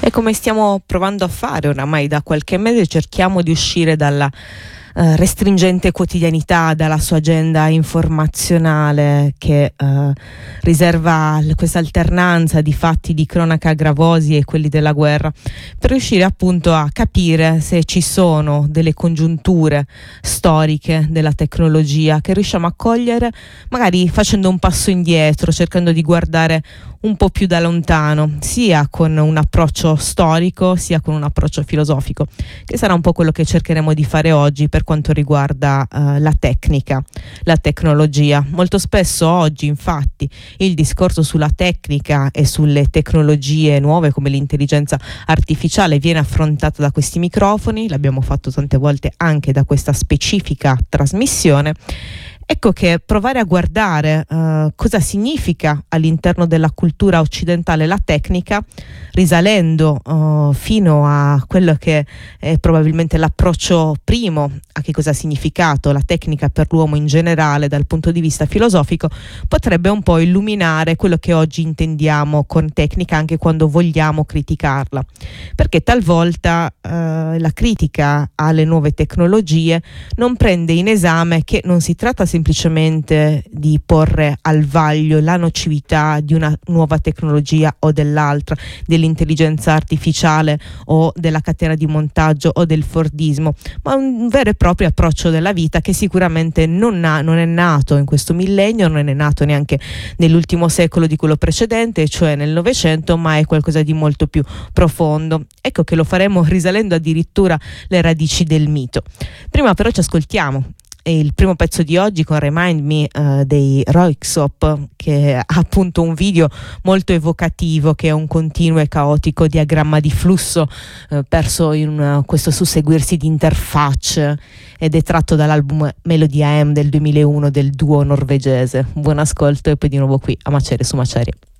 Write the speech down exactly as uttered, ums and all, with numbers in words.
E come stiamo provando a fare oramai da qualche mese, cerchiamo di uscire dalla Uh, restringente quotidianità, dalla sua agenda informazionale che uh, riserva l- questa alternanza di fatti di cronaca gravosi e quelli della guerra, per riuscire appunto a capire se ci sono delle congiunture storiche della tecnologia che riusciamo a cogliere, magari facendo un passo indietro, cercando di guardare un po' più da lontano, sia con un approccio storico sia con un approccio filosofico, che sarà un po' quello che cercheremo di fare oggi per quanto riguarda uh, la tecnica, la tecnologia. Molto spesso oggi infatti il discorso sulla tecnica e sulle tecnologie nuove come l'intelligenza artificiale viene affrontato da questi microfoni, l'abbiamo fatto tante volte anche da questa specifica trasmissione. Ecco che provare a guardare uh, cosa significa all'interno della cultura occidentale la tecnica, risalendo uh, fino a quello che è probabilmente l'approccio primo a che cosa ha significato la tecnica per l'uomo in generale dal punto di vista filosofico, potrebbe un po' illuminare quello che oggi intendiamo con tecnica anche quando vogliamo criticarla, perché talvolta uh, la critica alle nuove tecnologie non prende in esame che non si tratta semplicemente di porre al vaglio la nocività di una nuova tecnologia o dell'altra, dell'intelligenza artificiale o della catena di montaggio o del fordismo, ma un vero e proprio approccio della vita che sicuramente non, ha, non è nato in questo millennio, non è nato neanche nell'ultimo secolo di quello precedente, cioè nel Novecento, ma è qualcosa di molto più profondo. Ecco che lo faremo risalendo addirittura le radici del mito. Prima però ci ascoltiamo il primo pezzo di oggi con Remind Me uh, dei Röyksopp, che ha appunto un video molto evocativo, che è un continuo e caotico diagramma di flusso uh, perso in uh, questo susseguirsi di interfacce, ed è tratto dall'album Melodia M del duemilauno del duo norvegese. Buon ascolto e poi di nuovo qui a Macerie su Macerie.